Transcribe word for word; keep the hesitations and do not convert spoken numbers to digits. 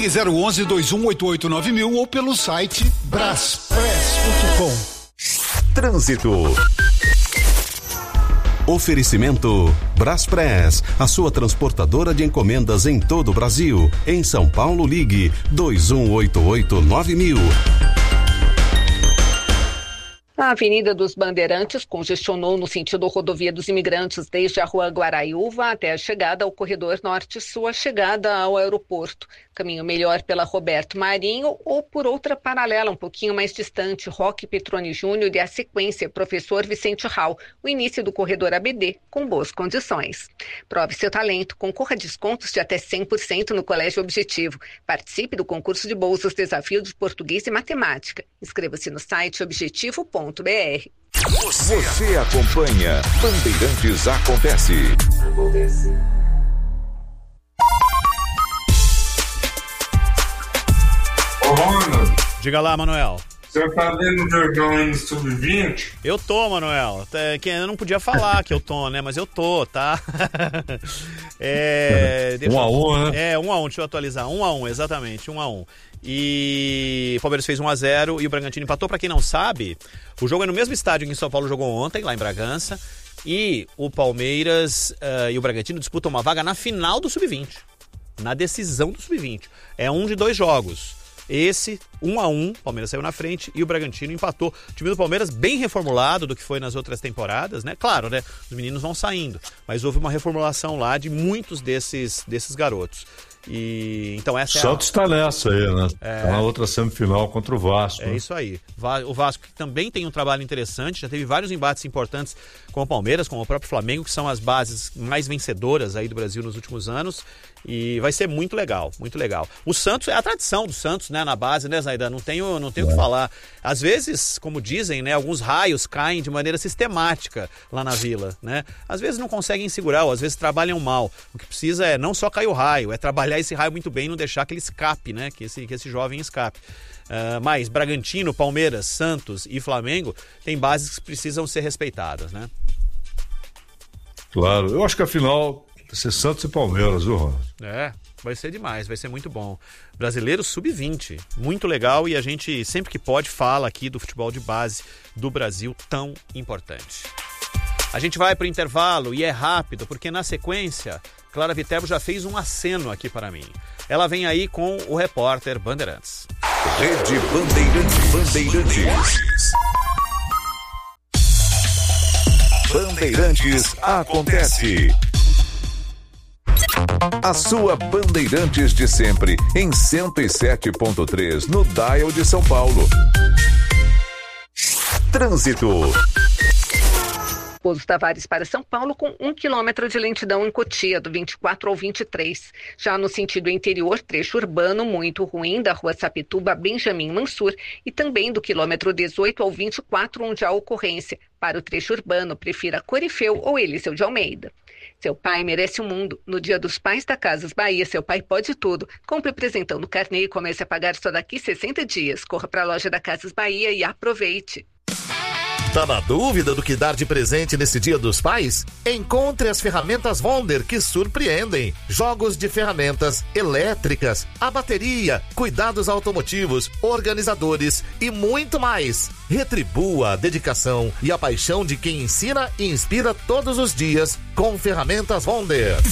Ligue zero onze, dois um oito oito nove mil ou pelo site braspress ponto com. Trânsito. Oferecimento Braspress, a sua transportadora de encomendas em todo o Brasil. Em São Paulo, ligue dois um oito oito nove mil. A Avenida dos Bandeirantes congestionou no sentido rodovia dos Imigrantes desde a Rua Guaraiúva até a chegada ao corredor norte-sul, a chegada ao aeroporto. Caminho melhor pela Roberto Marinho ou por outra paralela um pouquinho mais distante, Roque Petroni Júnior e a sequência Professor Vicente Hall, o início do corredor A B D, com boas condições. Prove seu talento, concorra a descontos de até cem por cento no Colégio Objetivo. Participe do concurso de bolsas Desafio de Português e Matemática. Inscreva-se no site objetivo ponto b r. Você, Você acompanha Bandeirantes Acontece. Acontece. Ô, Ronald. Diga lá, Manuel. Você tá vendo o jogão aí no sub vinte? Eu tô, Manuel. Que eu não podia falar que eu tô, né? Mas eu tô, tá? é, um a um, né? É, um a um, deixa eu atualizar. Um a um, exatamente, um a um. E o Palmeiras fez um a zero e o Bragantino empatou. Pra quem não sabe, o jogo é no mesmo estádio que em São Paulo jogou ontem, lá em Bragança. E o Palmeiras uh, e o Bragantino disputam uma vaga na final do sub vinte. Na decisão do sub vinte. É um de dois jogos. Esse, um a um, o Palmeiras saiu na frente e o Bragantino empatou. O time do Palmeiras bem reformulado do que foi nas outras temporadas, né? Claro, né? Os meninos vão saindo, mas houve uma reformulação lá de muitos desses, desses garotos. E então essa é Santos está a... nessa aí, né? É... Tá na outra semifinal contra o Vasco. É né? isso aí. O Vasco também tem um trabalho interessante, já teve vários embates importantes com o Palmeiras, com o próprio Flamengo, que são as bases mais vencedoras aí do Brasil nos últimos anos. E vai ser muito legal, muito legal. O Santos, é a tradição do Santos, né, na base, né, Zaidan? Não tenho, não tenho o é. que falar. Às vezes, como dizem, né, alguns raios caem de maneira sistemática lá na Vila, né? Às vezes não conseguem segurar, ou às vezes trabalham mal. O que precisa é não só cair o raio, é trabalhar esse raio muito bem e não deixar que ele escape, né, que esse, que esse jovem escape. Uh, mas Bragantino, Palmeiras, Santos e Flamengo têm bases que precisam ser respeitadas, né? Claro, eu acho que a final vai ser Santos e Palmeiras, viu, Ronald? É, vai ser demais, vai ser muito bom. Brasileiro sub vinte, muito legal, e a gente sempre que pode fala aqui do futebol de base do Brasil, tão importante. A gente vai para o intervalo e é rápido, porque na sequência, Clara Viterbo já fez um aceno aqui para mim. Ela vem aí com o repórter Bandeirantes. Rede Bandeirantes. Bandeirantes. Bandeirantes acontece. A sua Bandeirantes de sempre, em cento e sete ponto três, no Dial de São Paulo. Trânsito. Pouso Tavares para São Paulo com um quilômetro de lentidão em Cotia, do vinte e quatro ao vinte e três. Já no sentido interior, trecho urbano muito ruim da Rua Sapituba, Benjamin Mansur, e também do quilômetro dezoito ao vinte e quatro, onde há ocorrência. Para o trecho urbano, prefira Corifeu ou Eliseu de Almeida. Seu pai merece o mundo. No Dia dos Pais da Casas Bahia, seu pai pode tudo. Compre apresentando o carnê e comece a pagar só daqui sessenta dias. Corra para a loja da Casas Bahia e aproveite. Tá na dúvida do que dar de presente nesse Dia dos Pais? Encontre as ferramentas Wonder que surpreendem. Jogos de ferramentas elétricas, a bateria, cuidados automotivos, organizadores e muito mais. Retribua a dedicação e a paixão de quem ensina e inspira todos os dias com ferramentas Wonder.